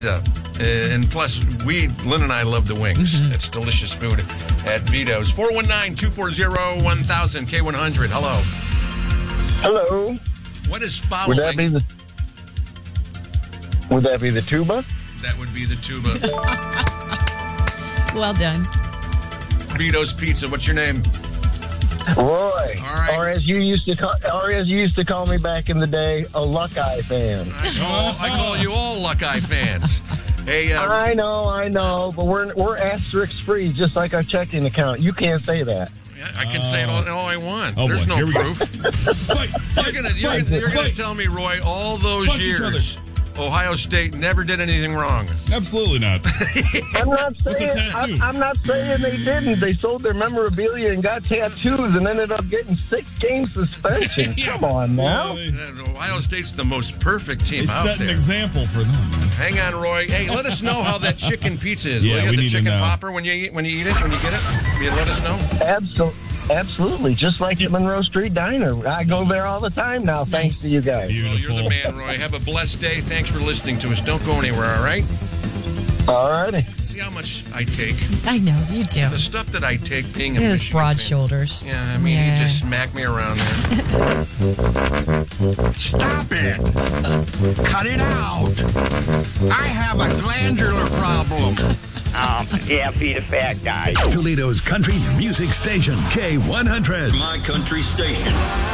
And plus, Lynn and I love the wings. It's delicious food at Vito's. 419-240-1000, K100. Hello. Hello. What is following? Would that be the tuba? That would be the tuba. Well done. Vito's Pizza. What's your name? Roy. All right. Or as you used to call me back in the day, a Luckeye fan. I call you all Luckeye fans. Hey, I know, but we're asterisk free, just like our checking account. You can't say that. I can say it all I want. Oh, There's boy. no Here we go. proof. You're gonna tell me, Roy, all those Punch each years, Ohio State never did anything wrong. Absolutely not. I'm not What's a saying tattoo? I'm not saying they didn't. They sold their memorabilia and got tattoos and ended up getting 6-game suspension. Come on now. Ohio State's the most perfect team They out set there. an example for them. Man. Hang on, Roy. Hey, let us know how that chicken pizza is. Yeah, Will you we get the need to chicken know. popper when you get it, when you get it? Will you let us know? Absolutely. Just like at Monroe Street Diner. I go there all the time now, thanks to you guys. Well, Beautiful. you're the man, Roy. Have a blessed day. Thanks for listening to us. Don't go anywhere, all right? All righty. See how much I take? I know, you do. The stuff that I take being a He has Michigan broad fan. shoulders. Yeah, I mean, Yeah. he just smacked me around there. Stop it! Cut it out! I have a glandular problem. Yeah, be the fat guy. Toledo's country music station, K100. My country station.